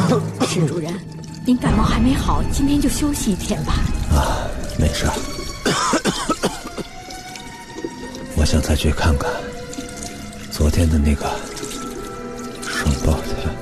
施主任，您感冒还没好，今天就休息1天吧。 啊，没事。我想再去看看昨天的那个双胞胎。